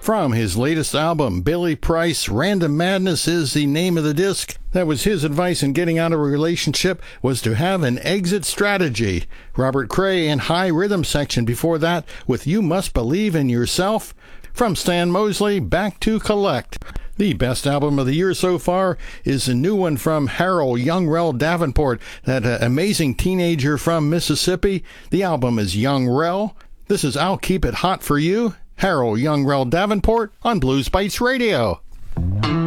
From his latest album, Billy Price, Random Madness is the name of the disc. That was his advice in getting out of a relationship, was to have an exit strategy. Robert Cray and High Rhythm Section before that with You Must Believe in Yourself. From Stan Mosley, back to Collect. The best album of the year so far is a new one from Harold Young Rel Davenport, that amazing teenager from Mississippi. The album is Young Rel. This is I'll Keep It Hot for You. Harold Young Rel Davenport on Blues Bites Radio.